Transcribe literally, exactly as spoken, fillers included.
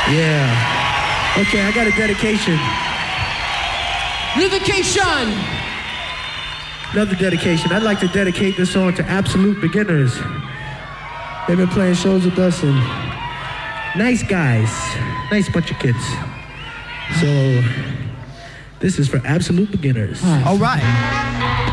Yeah. Okay, I got a dedication. Dedication. Another dedication. I'd like to dedicate this song to absolute beginners. They've been playing shows with us and nice guys, nice bunch of kids. So this is for absolute beginners. All right.